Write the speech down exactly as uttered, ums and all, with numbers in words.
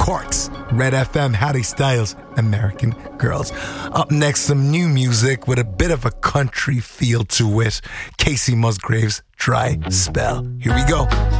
Corks, Red F M, Harry Styles, American Girls. Up next, some new music with a bit of a country feel to it. Casey Musgraves, Dry Spell. Here we go.